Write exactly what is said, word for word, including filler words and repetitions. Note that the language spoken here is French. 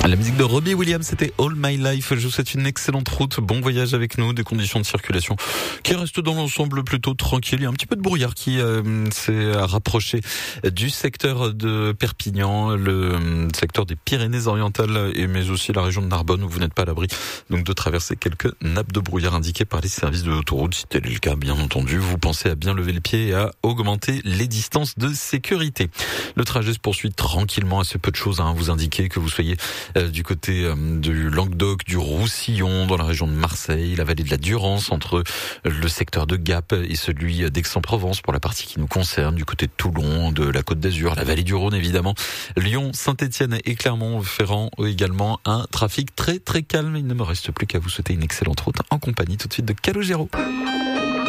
La musique de Robbie Williams, c'était All My Life. Je vous souhaite une excellente route. Bon voyage avec nous. Des conditions de circulation qui restent dans l'ensemble plutôt tranquilles. Il y a un petit peu de brouillard qui euh, s'est rapproché du secteur de Perpignan, le secteur des Pyrénées-Orientales, et mais aussi la région de Narbonne où vous n'êtes pas à l'abri donc de traverser quelques nappes de brouillard indiquées par les services de l'autoroute. Si tel est le cas, bien entendu, vous pensez à bien lever le pied et à augmenter les distances de sécurité. Le trajet se poursuit tranquillement, assez peu de choses à vous indiquer, que vous soyez euh, du côté euh, du Languedoc, du Roussillon, dans la région de Marseille, la vallée de la Durance, entre le secteur de Gap et celui d'Aix-en-Provence pour la partie qui nous concerne, du côté de Toulon, de la Côte d'Azur, la vallée du Rhône évidemment, Lyon, Saint-Étienne et Clermont-Ferrand également, un trafic très très calme. Il ne me reste plus qu'à vous souhaiter une excellente route en compagnie tout de suite de Calogero.